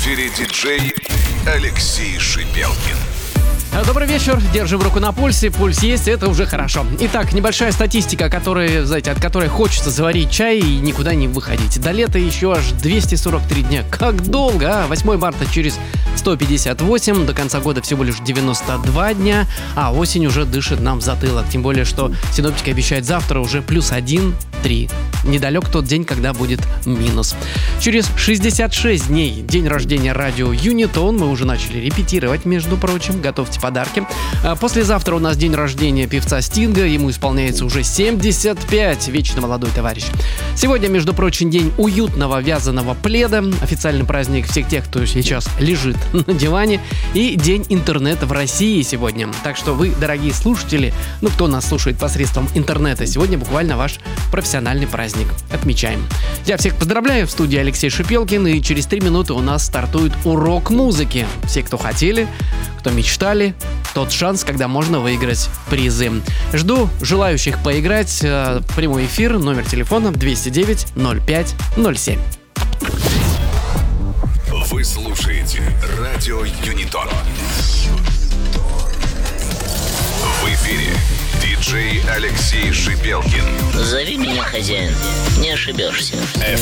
эфире диджей Алексей Шипелкин. Добрый вечер, держим руку на пульсе, пульс есть, это уже хорошо. Итак, небольшая статистика, от которой хочется заварить чай и никуда не выходить. До лета еще аж 243 дня. Как долго, а? 8 марта через 158, до конца года всего лишь 92 дня, а осень уже дышит нам в затылок. Тем более, что синоптики обещают завтра уже +1-3. Недалек тот день, когда будет минус. Через 66 дней день рождения радио Юнитон. Мы уже начали репетировать, между прочим. Готовьте подарки. Послезавтра у нас день рождения певца Стинга. Ему исполняется уже 75. Вечно молодой товарищ. Сегодня, между прочим, день уютного вязаного пледа. Официальный праздник всех тех, кто сейчас лежит на диване. И день интернета в России сегодня. Так что вы, дорогие слушатели, кто нас слушает посредством интернета, сегодня буквально ваш профессиональный праздник. Отмечаем. Я всех поздравляю. В студии Алексей Шипелкин. И через 3 минуты у нас стартует урок музыки. Все, кто хотели, кто мечтали, тот шанс, когда можно выиграть призы. Жду желающих поиграть. Прямой эфир, номер телефона 209-05-07. Вы слушаете радио Юнитон. В эфире диджей Алексей Шипелкин. Зови меня хозяин, не ошибешься.